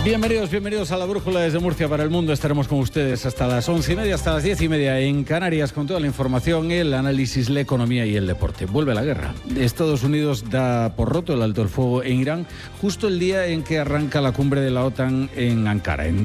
Bienvenidos a la Brújula desde Murcia para el mundo. Estaremos con ustedes hasta las 11:30, hasta las 10:30 en Canarias con toda la información, el análisis, la economía y el deporte. Vuelve la guerra. Estados Unidos da por roto el alto el fuego en Irán justo el día en que arranca la cumbre de la OTAN en Ankara.